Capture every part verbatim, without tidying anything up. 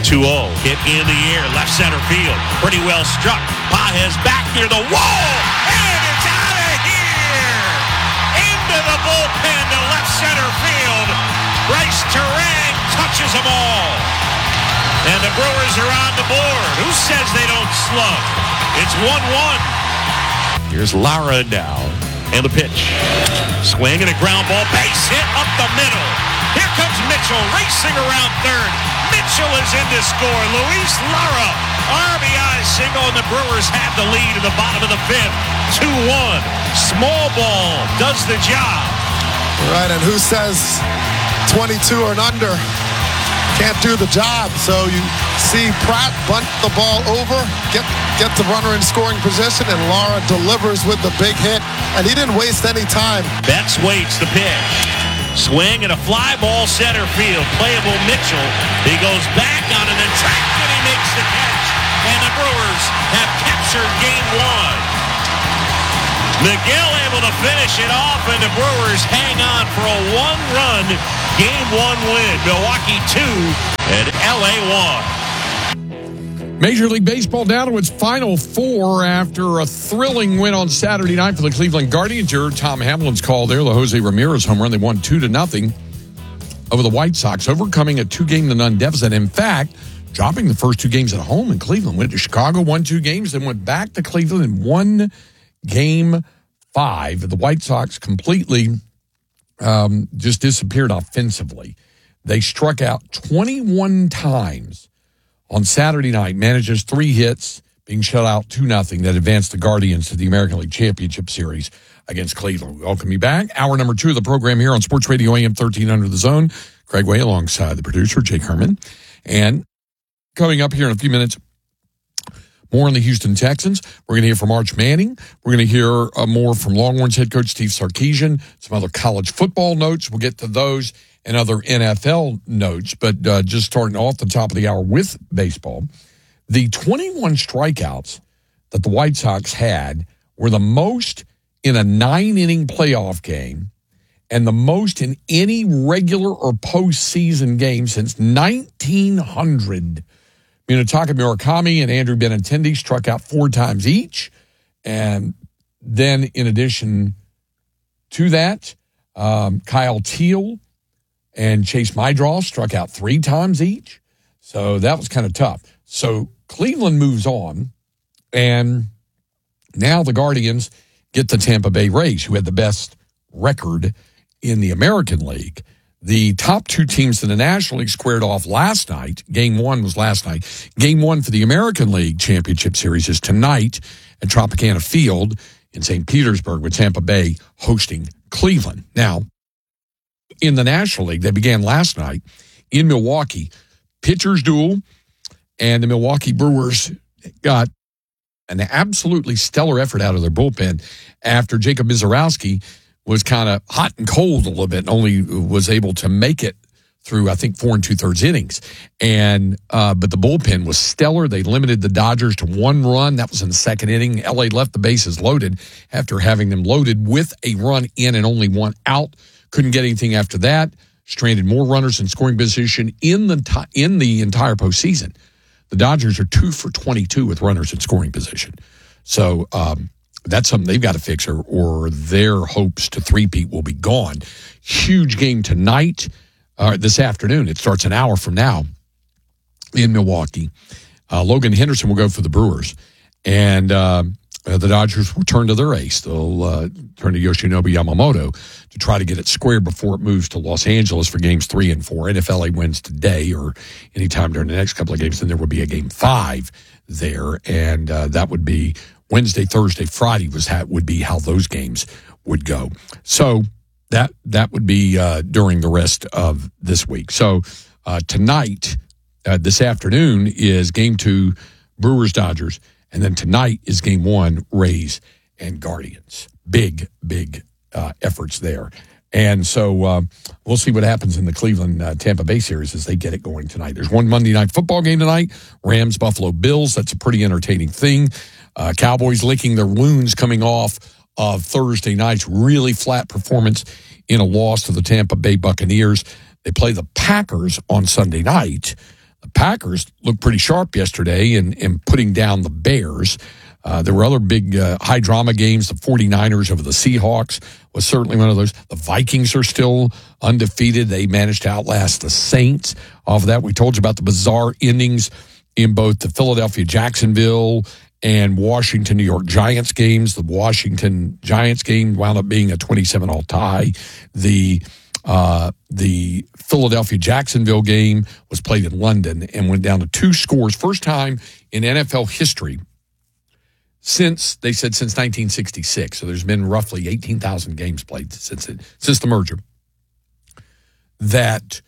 two oh. Hit in the air, left center field. Pretty well struck. Pages back near the wall. And it's out of here. Into the bullpen to left center field. Bryce Terang touches them all. And the Brewers are on the board. Who says they don't slug? It's one one. Here's Lara now. And the pitch. Swing and a ground ball. Base hit up the middle. Here comes Mitchell racing around third. Mitchell is in to score. Luis Lara, R B I single, and the Brewers have the lead in the bottom of the fifth. two one. Small ball does the job. Right, and who says twenty-two or under can't do the job? So you see Pratt bunt the ball over, get get the runner in scoring position, and Lara delivers with the big hit, and he didn't waste any time. Betts waits the pitch. Swing and a fly ball center field. Playable Mitchell. He goes back on an attack and he makes the catch. And the Brewers have captured game one. Miguel able to finish it off, and the Brewers hang on for a one-run game one win. Milwaukee two and L A one. Major League Baseball down to its final four after a thrilling win on Saturday night for the Cleveland Guardians. Your Tom Hamlin's call there, the Jose Ramirez home run. They won two to nothing over the White Sox, overcoming a two-game to none deficit. In fact, dropping the first two games at home in Cleveland. Went to Chicago, won two games, then went back to Cleveland and won game five. The White Sox completely um, just disappeared offensively. They struck out twenty-one times on Saturday night, manages three hits, being shut out two nothing. That advanced the Guardians to the American League Championship Series against Cleveland. Welcome you back. Hour number two of the program here on Sports Radio A M thirteen Under the Zone. Craig Way alongside the producer, Jake Herman. And coming up here in a few minutes, more on the Houston Texans. We're going to hear from Arch Manning. We're going to hear uh, more from Longhorns head coach Steve Sarkisian, some other college football notes. We'll get to those and other N F L notes, but uh, just starting off the top of the hour with baseball, the twenty-one strikeouts that the White Sox had were the most in a nine-inning playoff game and the most in any regular or postseason game since nineteen hundred. Munetaka Murakami and Andrew Benintendi struck out four times each, and then in addition to that, um, Kyle Teal and Chase Mydross struck out three times each. So that was kind of tough. So Cleveland moves on, and now the Guardians get the Tampa Bay Rays, who had the best record in the American League. The top two teams in the National League squared off last night. Game one was last night. Game one for the American League Championship Series is tonight at Tropicana Field in Saint Petersburg, with Tampa Bay hosting Cleveland. Now, in the National League, they began last night in Milwaukee. Pitchers duel, and the Milwaukee Brewers got an absolutely stellar effort out of their bullpen after Jacob Misiorowski was kind of hot and cold a little bit and only was able to make it through, I think, four and two-thirds innings. And uh, but the bullpen was stellar. They limited the Dodgers to one run. That was in the second inning. L A left the bases loaded after having them loaded with a run in and only one out. Couldn't get anything after that. Stranded more runners in scoring position in the t- in the entire postseason. The Dodgers are two for twenty-two with runners in scoring position. So um, that's something they've got to fix, or, or their hopes to three-peat will be gone. Huge game tonight, uh, this afternoon. It starts an hour from now in Milwaukee. Uh, Logan Henderson will go for the Brewers. And uh, the Dodgers will turn to their ace. They'll uh, turn to Yoshinobu Yamamoto to try to get it squared before it moves to Los Angeles for games three and four. And if L A wins today or anytime during the next couple of games, then there would be a game five there. And uh, that would be Wednesday, Thursday, Friday was how, would be how those games would go. So that that would be uh, during the rest of this week. So uh, tonight, uh, this afternoon, is game two, Brewers-Dodgers. And then tonight is game one, Rays and Guardians. Big, big uh, efforts there. And so uh, we'll see what happens in the Cleveland-Tampa uh, Bay series as they get it going tonight. There's one Monday night football game tonight, Rams-Buffalo Bills. That's a pretty entertaining thing. Uh, Cowboys licking their wounds coming off of Thursday night's really flat performance in a loss to the Tampa Bay Buccaneers. They play the Packers on Sunday night. The Packers looked pretty sharp yesterday in, in putting down the Bears. Uh, there were other big uh, high-drama games. The 49ers over the Seahawks was certainly one of those. The Vikings are still undefeated. They managed to outlast the Saints. Off of that, we told you about the bizarre endings in both the Philadelphia-Jacksonville and Washington-New York Giants games. The Washington Giants game wound up being a twenty-seven all tie. The uh, the Philadelphia-Jacksonville game was played in London and went down to two scores. First time in N F L history since, they said, since nineteen sixty-six. So there's been roughly eighteen thousand games played since it, since the merger. That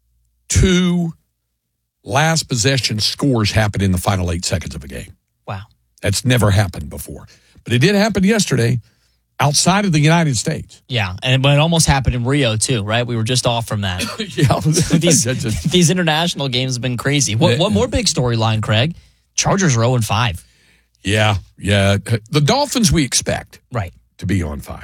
two last possession scores happened in the final eight seconds of a game. Wow. That's never happened before. But it did happen yesterday outside of the United States. Yeah, and but it almost happened in Rio, too, right? We were just off from that. yeah. these, these international games have been crazy. What, what more big storyline, Craig? Chargers are oh and five. Yeah, yeah. The Dolphins we expect right to be oh and five.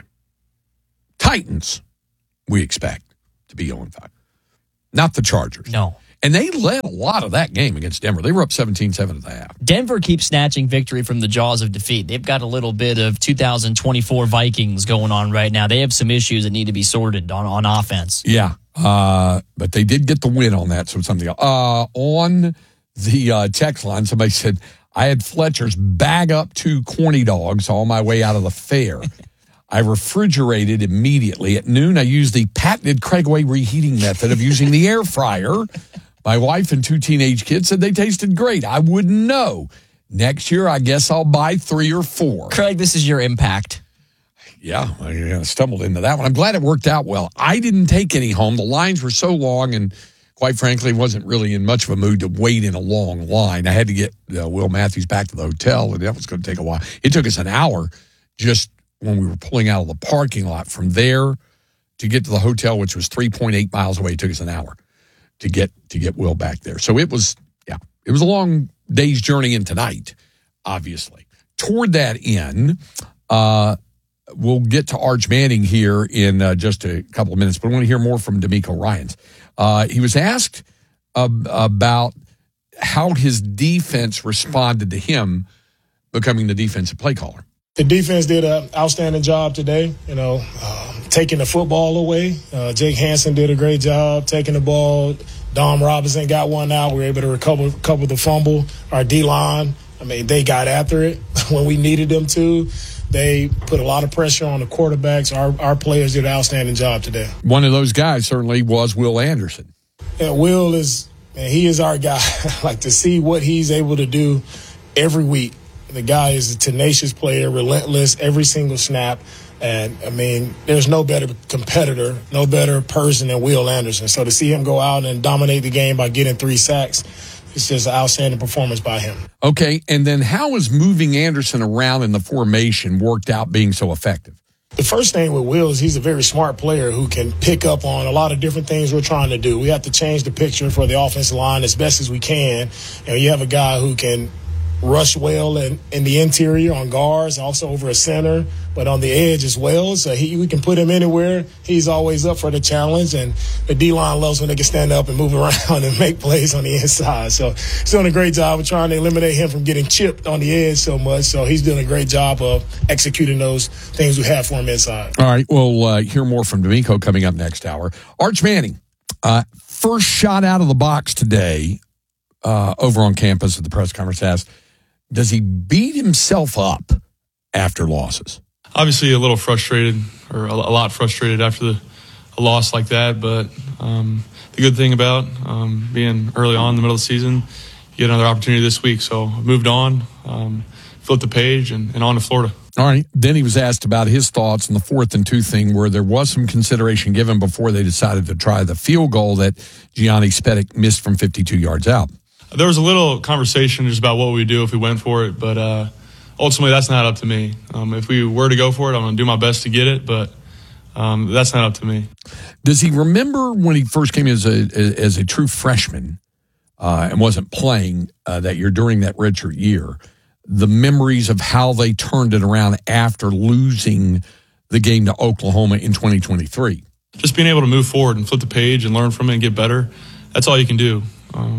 Titans we expect to be oh and five. Not the Chargers. No. And they led a lot of that game against Denver. They were up seventeen seven at the half. Denver keeps snatching victory from the jaws of defeat. They've got a little bit of two thousand twenty-four Vikings going on right now. They have some issues that need to be sorted on, on offense. Yeah, uh, but they did get the win on that, so it's something else. Uh, on the uh, text line, somebody said, I had Fletcher's bag up two corny dogs on my way out of the fair. I refrigerated immediately. At noon, I used the patented Craigway reheating method of using the air fryer. My wife and two teenage kids said they tasted great. I wouldn't know. Next year, I guess I'll buy three or four. Craig, this is your impact. Yeah, I stumbled into that one. I'm glad it worked out well. I didn't take any home. The lines were so long, and quite frankly, wasn't really in much of a mood to wait in a long line. I had to get uh, Will Matthews back to the hotel, and that was going to take a while. It took us an hour just when we were pulling out of the parking lot. From there to get to the hotel, which was three point eight miles away, it took us an hour to get to get Will back there. So it was, yeah, it was a long day's journey in tonight, obviously. Toward that end, uh, we'll get to Arch Manning here in uh, just a couple of minutes, but I want to hear more from D'Amico Ryans. Uh, he was asked uh, about how his defense responded to him becoming the defensive play caller. The defense did an outstanding job today, you know, um, taking the football away. Uh, Jake Hansen did a great job taking the ball. Dom Robinson got one out. We were able to recover, recover the fumble. Our D-line, I mean, they got after it when we needed them to. They put a lot of pressure on the quarterbacks. Our, our players did an outstanding job today. One of those guys certainly was Will Anderson. Yeah, Will is, man, he is our guy. Like, to see what he's able to do every week. The guy is a tenacious player, relentless every single snap. And, I mean, there's no better competitor, no better person than Will Anderson. So to see him go out and dominate the game by getting three sacks, it's just an outstanding performance by him. Okay, and then how is moving Anderson around in the formation worked out being so effective? The first thing with Will is he's a very smart player who can pick up on a lot of different things we're trying to do. We have to change the picture for the offensive line as best as we can. And you have a guy who can rush well in, in the interior on guards, also over a center, but on the edge as well. So he, we can put him anywhere. He's always up for the challenge, and the D-line loves when they can stand up and move around and make plays on the inside. So he's doing a great job of trying to eliminate him from getting chipped on the edge so much. So he's doing a great job of executing those things we have for him inside. All right, we'll uh, hear more from D'Amico coming up next hour. Arch Manning, uh, first shot out of the box today uh, over on campus at the press conference, asked, does he beat himself up after losses? Obviously a little frustrated, or a lot frustrated after the, a loss like that. But um, the good thing about um, being early on in the middle of the season, you get another opportunity this week. So I moved on, um, flipped the page, and, and on to Florida. All right. Then he was asked about his thoughts on the fourth and two thing, where there was some consideration given before they decided to try the field goal that Gianni Spedic missed from fifty-two yards out. There was a little conversation just about what we do if we went for it, but uh, ultimately that's not up to me. Um, if we were to go for it, I'm going to do my best to get it, but um, that's not up to me. Does he remember when he first came as a as a true freshman uh, and wasn't playing uh, that year during that redshirt year, the memories of how they turned it around after losing the game to Oklahoma in twenty twenty-three? Just being able to move forward and flip the page and learn from it and get better, that's all you can do. Um,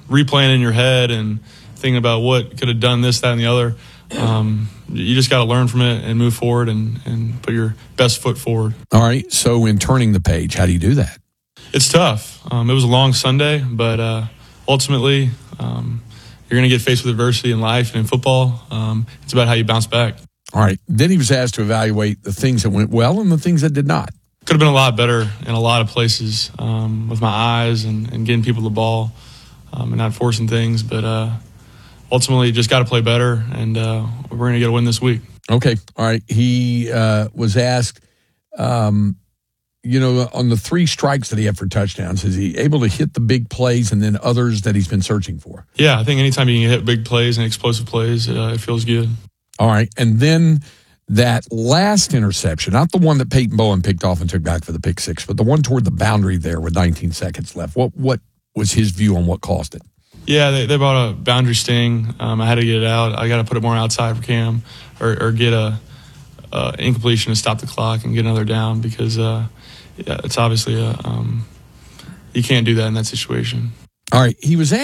replaying in your head and thinking about what could have done this, that, and the other. Um, you just got to learn from it and move forward and, and put your best foot forward. All right. So in turning the page, how do you do that? It's tough. Um, it was a long Sunday, but uh, ultimately um, you're going to get faced with adversity in life and in football. Um, it's about how you bounce back. All right. Then he was asked to evaluate the things that went well and the things that did not. Could have been a lot better in a lot of places um, with my eyes and, and getting people the ball um, and not forcing things. But uh, ultimately, just got to play better, and uh, we're going to get a win this week. Okay. All right. He uh, was asked, um, you know, on the three strikes that he had for touchdowns, is he able to hit the big plays and then others that he's been searching for? Yeah, I think anytime you can hit big plays and explosive plays, uh, it feels good. All right. And then that last interception, not the one that Peyton Bowen picked off and took back for the pick six, but the one toward the boundary there with nineteen seconds left. What what was his view on what caused it? Yeah, they, they brought a boundary sting. Um, I had to get it out. I got to put it more outside for Cam or, or get a, a incompletion to stop the clock and get another down because uh, yeah, it's obviously a um, you can't do that in that situation. All right. He was